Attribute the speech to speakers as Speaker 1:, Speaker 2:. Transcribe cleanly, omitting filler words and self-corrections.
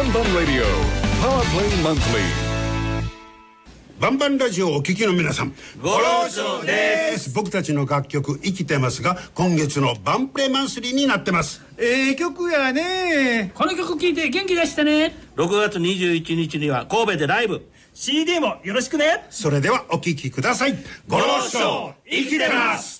Speaker 1: バンバンラディオパワープレイマンスリー。
Speaker 2: バンバンラジオをお聞きの皆さん、
Speaker 3: ご労長です。
Speaker 2: 僕たちの楽曲生きてますが、今月のバンプレマンスリーになってます。
Speaker 4: 曲やね。
Speaker 5: この曲聴いて元気出したね。
Speaker 3: 6月21日には神戸でライブ。
Speaker 4: CD もよろしくね。
Speaker 2: それではお聴きください。ご労長生きてます。